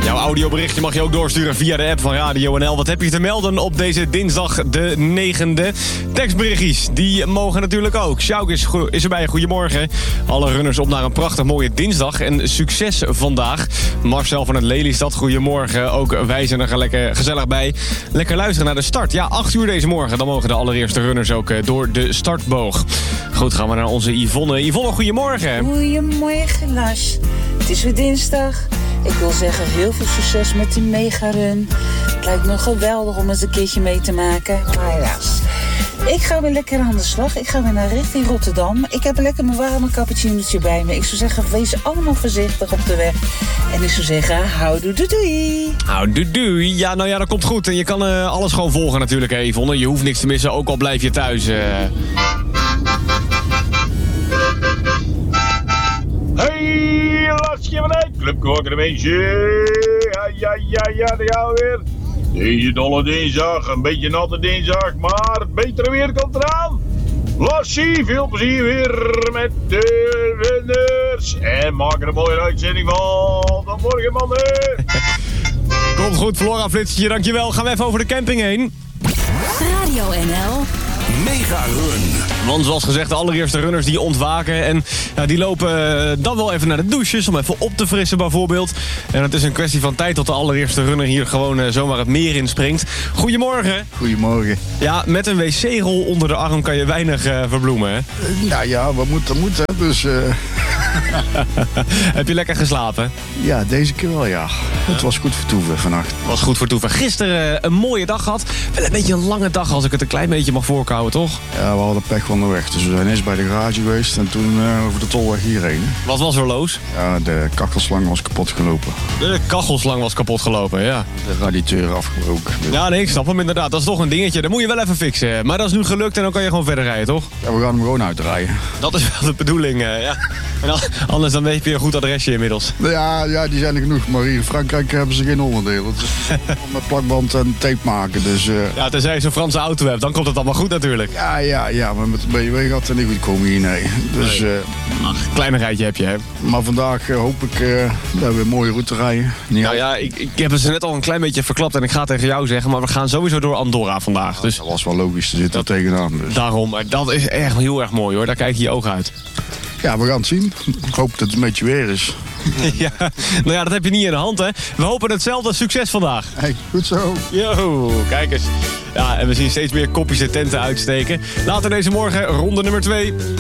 Jouw audioberichtje mag je ook doorsturen via de app van Radio NL. Wat heb je te melden op deze dinsdag de 9e? Tekstberichtjes, die mogen natuurlijk ook. Sjouk is erbij, goedemorgen. Alle runners op naar een prachtig mooie dinsdag en succes vandaag. Marcel van het Lelystad, goedemorgen. Ook wij zijn er lekker gezellig bij. Lekker luisteren naar de start. Ja, 8 uur deze morgen. Dan mogen de allereerste runners ook door de startboog. Goed, gaan we naar onze Yvonne. Yvonne, goedemorgen. Goedemorgen, Lars. Het is weer dinsdag. Ik wil zeggen, heel veel succes met die megarun. Het lijkt me geweldig om eens een keertje mee te maken. Maar helaas. Ik ga weer lekker aan de slag. Ik ga weer naar richting Rotterdam. Ik heb lekker mijn warme cappuccinootje bij me. Ik zou zeggen, wees allemaal voorzichtig op de weg. En ik zou zeggen, houdoe doei. Houdoe doei. Ja, nou ja, dat komt goed. En je kan alles gewoon volgen natuurlijk, Yvonne. Je hoeft niks te missen, ook al blijf je thuis. Hey, Lasje vanuit Club een beetje. Ja, daar gaan we weer. Deze dolle dinsdag, een beetje natte dinsdag, maar het betere weer komt eraan. Lassie, veel plezier weer met de runners. En maak er een mooie uitzending van. Tot morgen, mannen. Komt goed, Flora Flitsje, dankjewel. Gaan we even over de camping heen. Radio NL Mega Run. Want zoals gezegd, de allereerste runners die ontwaken. En ja, die lopen dan wel even naar de douches om even op te frissen bijvoorbeeld. En het is een kwestie van tijd tot de allereerste runner hier gewoon zomaar het meer inspringt. Goedemorgen. Goedemorgen. Ja, met een wc-rol onder de arm kan je weinig verbloemen, hè? Nou ja, wat moet, dat moet, hè. Dus Heb je lekker geslapen? ja, deze keer wel, ja. Het was goed vertoeven vannacht. Was goed voor toeven. Gisteren een mooie dag gehad. Wel een beetje een lange dag als ik het een klein beetje mag voorkouwen, toch? Ja, we hadden pech van de weg. Dus we zijn eerst bij de garage geweest en toen over de tolweg hierheen. Wat was er los? Ja, de kachelslang was kapot gelopen. De kachelslang was kapot gelopen, ja. De radiateur afgebroken. Dus Ja, nee, ik snap hem inderdaad. Dat is toch een dingetje. Dat moet je wel even fixen. Maar dat is nu gelukt en dan kan je gewoon verder rijden, toch? ja, we gaan hem gewoon uitdraaien. Dat is wel de bedoeling, ja. En anders dan heb je een goed adresje inmiddels. Ja, die zijn er genoeg. Maar hier in Frankrijk hebben ze geen onderdelen. Dus met plakband en tape maken. Dus Ja, tenzij je zo'n Franse auto hebt, dan komt het allemaal goed natuurlijk. ja, maar met de BMW gaat het niet goed komen hier, nee. Dus, Kleinigheidje heb je, hè? maar vandaag hoop ik dat we een mooie route rijden. Niet Nou ja, ik heb het ze net al een klein beetje verklapt en ik ga het tegen jou zeggen, maar we gaan sowieso door Andorra vandaag. Dus Dat was wel logisch, er zit er tegenaan. Dus. daarom, maar dat is echt heel erg mooi hoor, daar kijk je ogen uit. Ja, we gaan het zien. Ik hoop dat het een beetje weer is. Ja, nou ja, dat heb je niet in de hand, hè. We hopen hetzelfde. Succes vandaag. Hey, goed zo. Yo, kijk eens. Ja, en we zien steeds meer kopjes en tenten uitsteken. Later deze morgen ronde nummer 2.